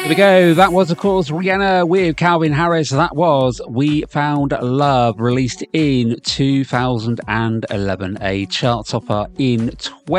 we go. That was, of course, Rihanna with Calvin Harris. That was We Found Love, released in 2011, a chart topper in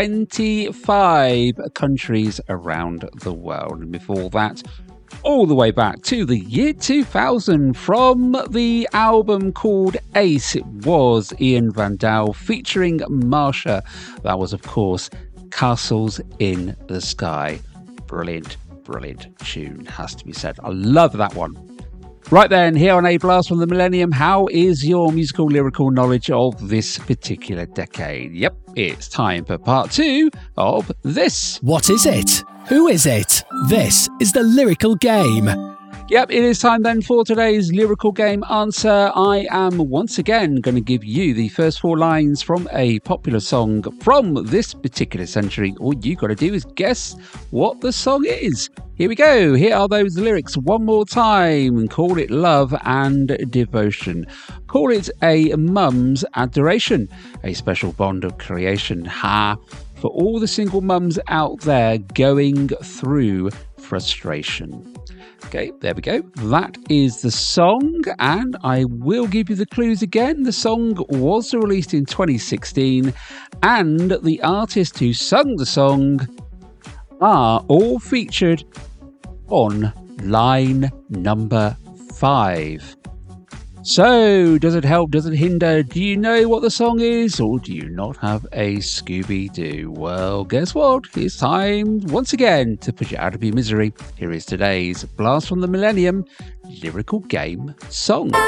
25 countries around the world. And before that, all the way back to the year 2000, from the album called Ace, it was Ian Vandal featuring Marsha. That was, of course, Castles in the Sky. Brilliant tune, has to be said. I love that one. Right then, here on A Blast from the Millennium, how is your musical lyrical knowledge of this particular decade? Yep, it's time for part 2 of this. What is it? Who is it? This is the lyrical game. Yep, it is time then for today's lyrical game answer. I am once again going to give you the first 4 lines from a popular song from this particular century. All you got to do is guess what the song is. Here we go. Here are those lyrics one more time. Call it love and devotion. Call it a mum's adoration. A special bond of creation. Ha! For all the single mums out there going through frustration. Okay, there we go. That is the song, and I will give you the clues again. The song was released in 2016, and the artist who sung the song are all featured on line number 5. So, does it help? Does it hinder? Do you know what the song is, or do you not have a Scooby-Doo? Well, guess what? It's time, once again, to put you out of your misery. Here is today's Blast from the Millennium lyrical game song.